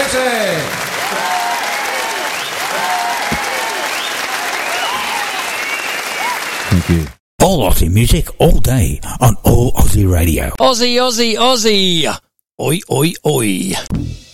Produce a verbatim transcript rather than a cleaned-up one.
City. Thank you. All Aussie music, all day, on All Aussie Radio. Aussie, Aussie, Aussie. Oi, oi, oi.